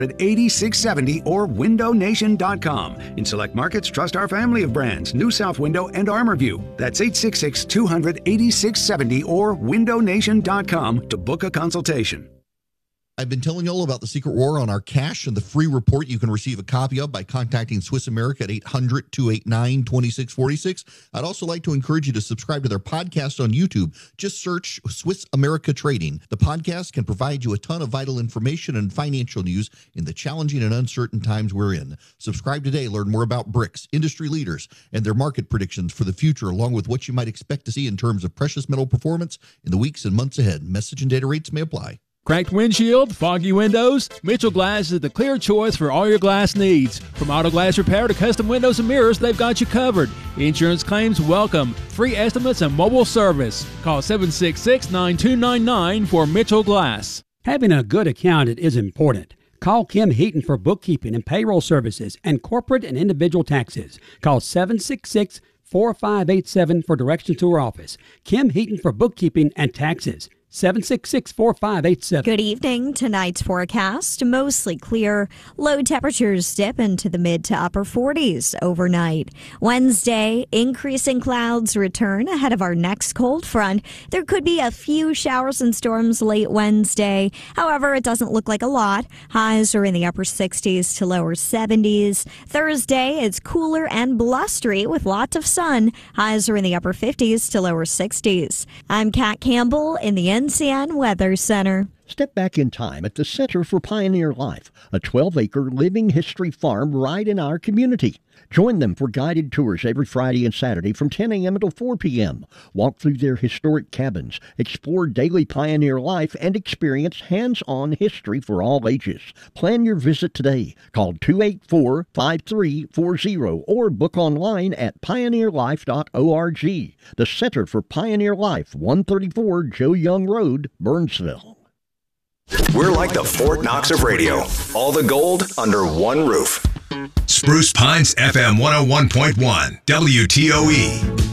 at 8670 or windownation.com. In select markets, trust our family of brands, New South Window and ArmorView. That's 866-200-8670 or windownation.com to book a consultation. I've been telling you all about the Secret War on our cash and the free report you can receive a copy of by contacting Swiss America at 800-289-2646. I'd also like to encourage you to subscribe to their podcast on YouTube. Just search Swiss America Trading. The podcast can provide you a ton of vital information and financial news in the challenging and uncertain times we're in. Subscribe today. Learn more about BRICS, industry leaders, and their market predictions for the future, along with what you might expect to see in terms of precious metal performance in the weeks and months ahead. Message and data rates may apply. Cracked windshield, foggy windows? Mitchell Glass is the clear choice for all your glass needs. From auto glass repair to custom windows and mirrors, they've got you covered. Insurance claims welcome. Free estimates and mobile service. Call 766-9299 for Mitchell Glass. Having a good accountant is important. Call Kim Heaton for bookkeeping and payroll services and corporate and individual taxes. Call 766-4587 for directions to her office. Kim Heaton for bookkeeping and taxes. 766-4587. Good evening. Tonight's forecast, mostly clear. Low temperatures dip into the mid to upper 40s overnight. Wednesday, increasing clouds return ahead of our next cold front. There could be a few showers and storms late Wednesday. However, it doesn't look like a lot. Highs are in the upper 60s to lower 70s. Thursday, it's cooler and blustery with lots of sun. Highs are in the upper 50s to lower 60s. I'm Kat Campbell in the NCN Weather Center. Step back in time at the Center for Pioneer Life, a 12-acre living history farm right in our community. Join them for guided tours every Friday and Saturday from 10 a.m. until 4 p.m. Walk through their historic cabins, explore daily pioneer life, and experience hands-on history for all ages. Plan your visit today. Call 284-5340 or book online at pioneerlife.org. The Center for Pioneer Life, 134 Joe Young Road, Burnsville. We're like the Fort Knox of radio. All the gold under one roof. Spruce Pines FM 101.1 WTOE.